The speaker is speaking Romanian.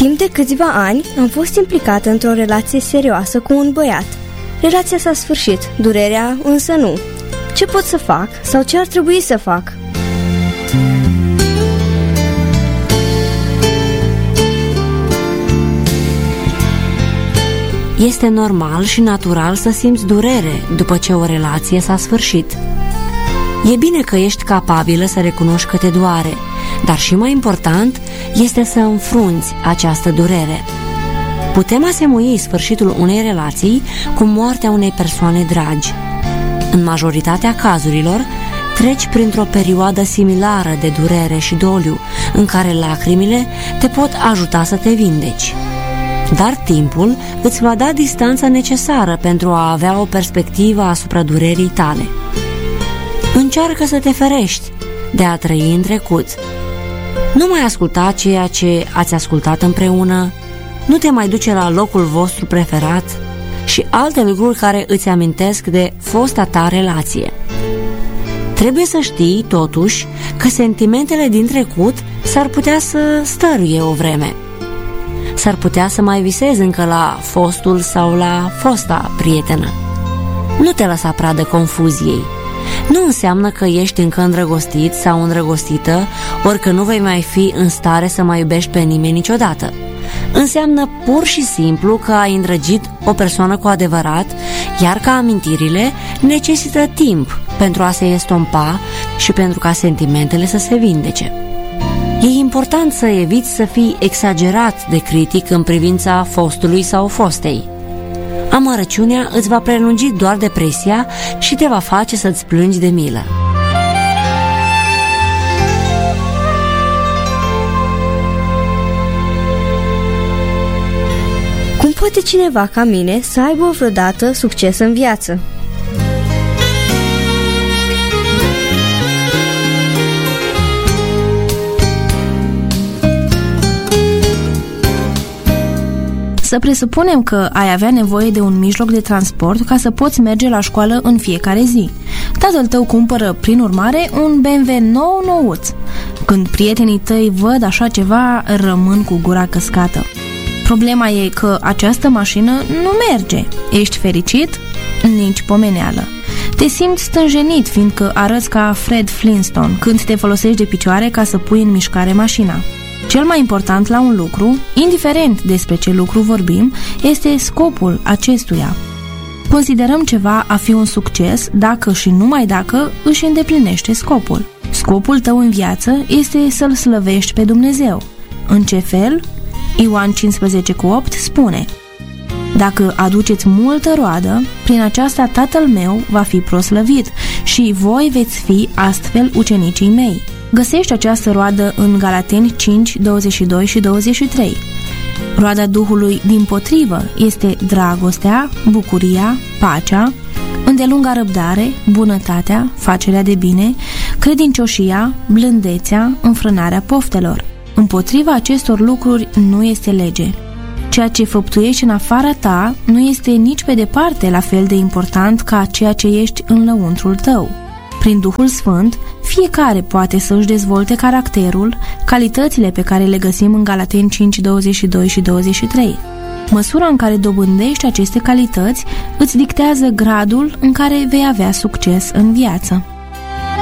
Timp de câțiva ani am fost implicată într-o relație serioasă cu un băiat. Relația s-a sfârșit, durerea însă nu. Ce pot să fac sau ce ar trebui să fac? Este normal și natural să simți durere după ce o relație s-a sfârșit. E bine că ești capabilă să recunoști că te doare, dar și mai important este să înfrunți această durere. Putem asemui sfârșitul unei relații cu moartea unei persoane dragi. În majoritatea cazurilor, treci printr-o perioadă similară de durere și doliu, în care lacrimile te pot ajuta să te vindeci. Dar timpul îți va da distanța necesară pentru a avea o perspectivă asupra durerii tale. Încearcă să te ferești de a trăi în trecut. Nu mai asculta ceea ce ați ascultat împreună, nu te mai duce la locul vostru preferat și alte lucruri care îți amintesc de fosta ta relație. Trebuie să știi, totuși, că sentimentele din trecut s-ar putea să stăruie o vreme. S-ar putea să mai visezi încă la fostul sau la fosta prietenă. Nu te lăsa pradă confuziei. Nu înseamnă că ești încă îndrăgostit sau îndrăgostită, ori că nu vei mai fi în stare să mai iubești pe nimeni niciodată. Înseamnă pur și simplu că ai îndrăgit o persoană cu adevărat, iar că amintirile necesită timp pentru a se estompa și pentru ca sentimentele să se vindece. E important să eviți să fii exagerat de critic în privința fostului sau fostei. Amărăciunea îți va prelungi doar depresia și te va face să-ți plângi de milă. Cum poate cineva ca mine să aibă vreodată succes în viață? Să presupunem că ai avea nevoie de un mijloc de transport ca să poți merge la școală în fiecare zi. Tatăl tău cumpără, prin urmare, un BMW nou-nouț. Când prietenii tăi văd așa ceva, rămân cu gura căscată. Problema e că această mașină nu merge. Ești fericit? Nici pomeneală. Te simți stânjenit, fiindcă arăți ca Fred Flintstone când te folosești de picioare ca să pui în mișcare mașina. Cel mai important la un lucru, indiferent despre ce lucru vorbim, este scopul acestuia. Considerăm ceva a fi un succes dacă și numai dacă își îndeplinește scopul. Scopul tău în viață este să-L slăvești pe Dumnezeu. În ce fel? Ioan 15:8 spune: Dacă aduceți multă roadă, prin aceasta Tatăl meu va fi proslăvit și voi veți fi astfel ucenicii mei. Găsești această roadă în Galateni 5:22 și 23. Roada Duhului dimpotrivă este dragostea, bucuria, pacea, îndelunga răbdare, bunătatea, facerea de bine, credincioșia, blândețea, înfrânarea poftelor. Împotriva acestor lucruri nu este lege. Ceea ce făptuiești în afara ta nu este nici pe departe la fel de important ca ceea ce ești în lăuntrul tău. Prin Duhul Sfânt, fiecare poate să își dezvolte caracterul, calitățile pe care le găsim în Galateni 5:22 și 23. Măsura în care dobândești aceste calități îți dictează gradul în care vei avea succes în viață.